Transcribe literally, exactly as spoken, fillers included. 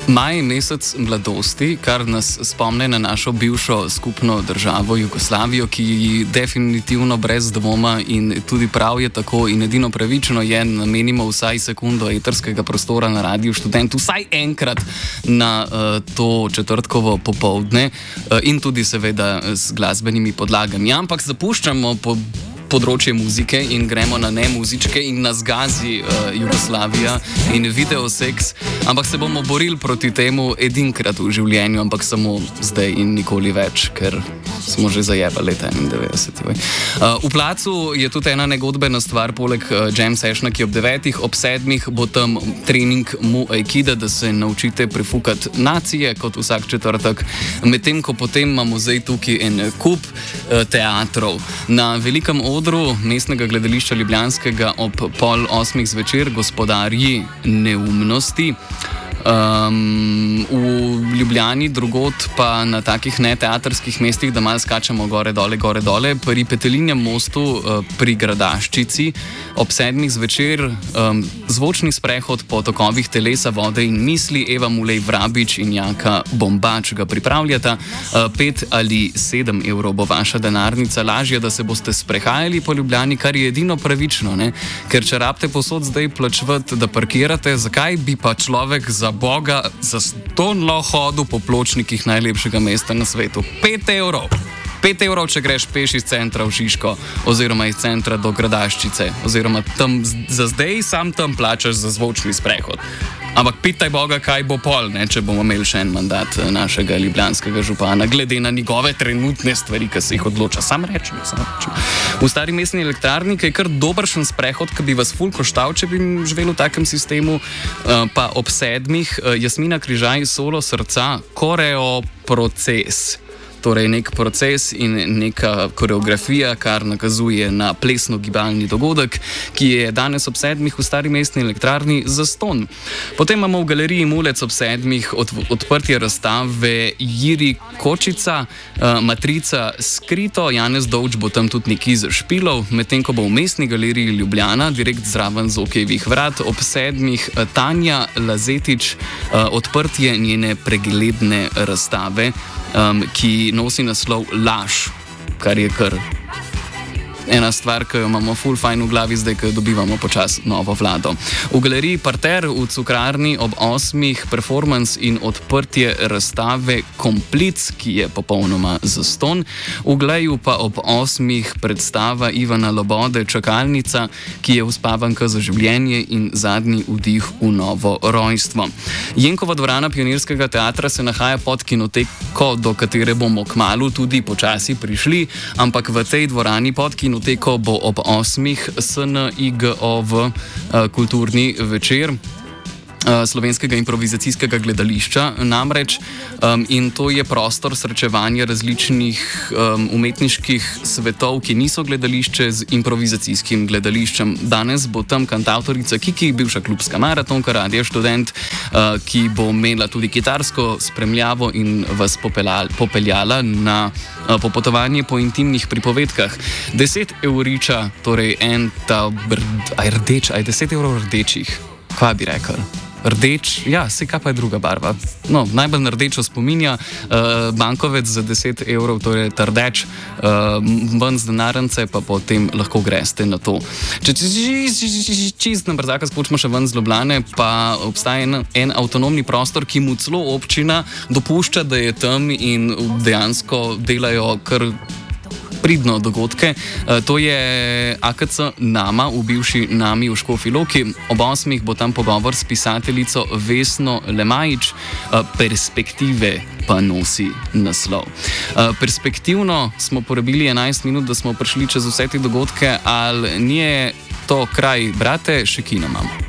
Maj je mesec mladosti, kar nas spomne na našo bivšo skupno državo Jugoslavijo, ki definitivno brez dvoma in tudi prav je tako in edino pravično je, namenimo vsaj sekundo eterskega prostora na Radiu Študent, vsaj enkrat na uh, to četrtkovo popoldne uh, in tudi seveda z glasbenimi podlagami. Ampak zapuščamo po področje muzike in gremo na ne muzičke in nas gazi uh, Jugoslavija in videoseks, ampak se bomo borili proti temu edinkrat v življenju, ampak samo zdaj in nikoli več, ker smo že zajebali leta enaindevetdeset. Uh, v placu je tudi ena negodbena stvar, poleg uh, jam sessiona, ki ob devetih, ob sedmih bo tam trening mu aikida, da se naučite prefukati nacije kot vsak četrtek, medtem ko potem imamo zdaj tukaj en kup uh, teatrov. Na velikem odru mestnega gledališča ljubljanskega ob pol osmih zvečer Gospodarji neumnosti. Um, v Ljubljani, drugod pa na takih neteatrskih mestih, da malo skačemo gore, dole, gore, dole, pri Petelinjem mostu uh, pri Gradaščici ob sedmih zvečer um, zvočni sprehod po tokovih telesa, vode in misli. Eva Mulej Vrabič in Jaka Bombač ga pripravljata. Uh, pet ali sedem evrov bo vaša denarnica, lažje, da se boste sprehajali po Ljubljani, kar je edino pravično, ne? Ker če rabite posod zdaj plačevati, da parkirate, zakaj bi pa človek za Boga za stonlo hodil po pločnikih najlepšega mesta na svetu? Pet evrov. Pet evrov, če greš peš iz centra v Šiško oziroma iz centra do Gradaščice oziroma tam za zdaj sam tam plačaš za zvočni sprehod. Ampak pitaj Boga, kaj bo pol, ne, če bomo imeli še en mandat našega ljubljanskega župana, glede na njegove trenutne stvari, ki se jih odloča. Sam rečem, sam rečem. V Stari mestni elektrarni je kar dobršen sprehod, ki bi vas ful koštal, če bi živeli v takem sistemu, pa ob sedmih Jasmina Križaj, Solo srca, koreo proces. Torej nek proces in neka koreografija, kar nakazuje na plesno-gibalni dogodek, ki je danes ob sedmih v Stari mestni elektrarni zastonj. Potem imamo v galeriji Mulec ob sedmih od, odprtje razstave Jiri Kočica, uh, Matrica skrito, Janez Dovč bo tam tudi neki zašpilov, medtem ko bo v mestni galeriji Ljubljana, direkt zraven Zokejevih vrat, ob sedmih Tanja Lazetič, uh, odprtje njene pregledne razstave, um, ki nosi naslov Laž, kar je kar ena stvar, ki jo imamo ful fajn v glavi zdaj, ko dobivamo počas novo vlado. V galeriji Parter v Cukrarni ob osmih performance in odprtje razstave Komplic, ki je popolnoma zastonj. V Gleju pa ob osmih predstava Ivana Lobode Čakalnica, ki je uspavanka za življenje in zadnji vdih v novo rojstvo. Jenkova dvorana Pionirskega teatra se nahaja pod kinoteko, do katere bomo kmalu tudi počasi prišli, ampak v tej dvorani pod kinoteko Teko bo ob osmih S N I G O V uh, kulturni večer uh, Slovenskega improvizacijskega gledališča. Namreč um, in to je prostor srečevanja različnih um, umetniških svetov, ki niso gledališče, z improvizacijskim gledališčem. Danes bo tam kantavtorica Kiki, bivša klubska maratonka Radia Študent, uh, ki bo imela tudi kitarsko spremljavo in vas popeljala, popeljala na popotovanje po intimnih pripovedkah. Deset evriča, torej en ta brd, aj rdeč, aj deset evrov rdečih. Kva bi rekel? Rdeč, ja, se kaj pa je druga barva. No, najbolj na rdečo spominja, uh, bankovec za deset evrov, torej trdeč, uh, ven z denarnice, pa potem lahko greste na to. Če čist na brzaka spočimo še ven z Ljubljane, pa obstaja en, en avtonomni prostor, ki mu celo občina dopušča, da je tam in dejansko delajo kar pridno dogodke. Uh, to je A K C Nama v bivši Nami v Škofji Loki. Ob osmih bo tam pogovor s pisateljico Vesno Lemajič. Uh, perspektive pa nosi naslov. Uh, perspektivno smo porabili enajst minut, da smo prišli čez vse te dogodke, ali nije to kraj, brate, še kino imamo.